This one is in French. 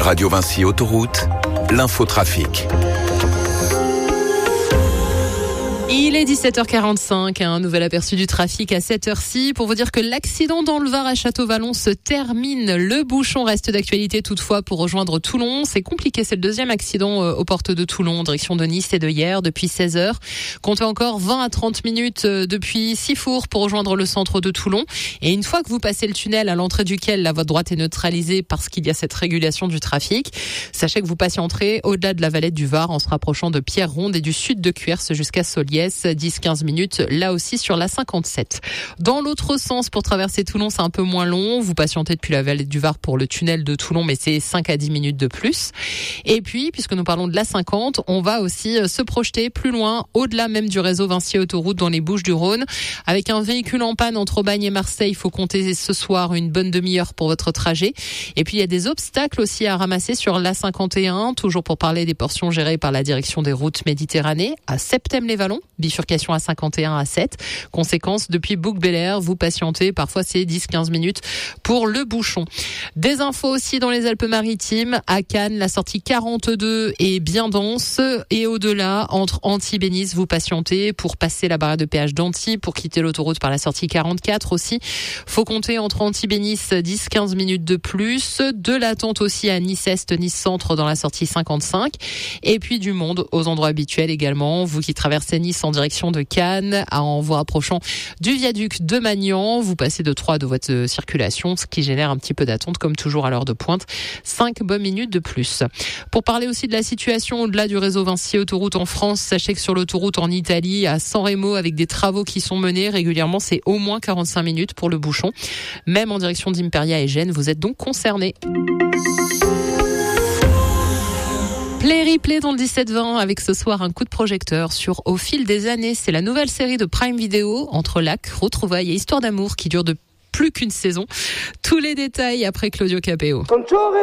Radio Vinci Autoroute, l'infotrafic. Il est 17h45, un nouvel aperçu du trafic à cette heure-ci pour vous dire que l'accident dans le Var à Château-Vallon se termine. Le bouchon reste d'actualité toutefois pour rejoindre Toulon. C'est compliqué, c'est le deuxième accident aux portes de Toulon, en direction de Nice et de Hyères depuis 16h. Comptez encore 20 à 30 minutes depuis Sifour pour rejoindre le centre de Toulon. Et une fois que vous passez le tunnel à l'entrée duquel la voie droite est neutralisée parce qu'il y a cette régulation du trafic, sachez que vous patienterez au-delà de la Valette du Var en se rapprochant de Pierreronde et du sud de Cuers jusqu'à Soliès. 10-15 minutes, là aussi sur la 57. Dans l'autre sens, pour traverser Toulon, c'est un peu moins long. Vous patientez depuis la Valette du Var pour le tunnel de Toulon, mais c'est 5 à 10 minutes de plus. Et puis, puisque nous parlons de la 50, on va aussi se projeter plus loin, au-delà même du réseau Vinci Autoroute dans les Bouches-du-Rhône. Avec un véhicule en panne entre Aubagne et Marseille, il faut compter ce soir une bonne demi-heure pour votre trajet. Et puis, il y a des obstacles aussi à ramasser sur la 51, toujours pour parler des portions gérées par la direction des routes Méditerranée, à Septème-les-Vallons. Bifurcation à 51 à 7. Conséquence, depuis Bouc-Bélair, vous patientez. Parfois, c'est 10-15 minutes pour le bouchon. Des infos aussi dans les Alpes-Maritimes. À Cannes, la sortie 42 est bien dense. Et au-delà, entre Antibes-Nice, vous patientez pour passer la barrière de péage d'Antibes, pour quitter l'autoroute par la sortie 44 aussi. Faut compter entre Antibes-Nice 10-15 minutes de plus. De l'attente aussi à Nice-Est, Nice-Centre dans la sortie 55. Et puis du monde aux endroits habituels également. Vous qui traversez Nice en direction de Cannes, en vous rapprochant du viaduc de Magnan. Vous passez de 3 de votre circulation, ce qui génère un petit peu d'attente, comme toujours à l'heure de pointe. 5 bonnes minutes de plus. Pour parler aussi de la situation au-delà du réseau Vinci Autoroute en France, sachez que sur l'autoroute en Italie, à San Remo, avec des travaux qui sont menés régulièrement, c'est au moins 45 minutes pour le bouchon. Même en direction d'Imperia et Gênes, vous êtes donc concernés. Replay dans le 17-20 avec ce soir un coup de projecteur sur Au fil des années. C'est la nouvelle série de Prime Video entre lacs, retrouvailles et histoire d'amour qui dure de plus qu'une saison. Tous les détails après Claudio Capéo.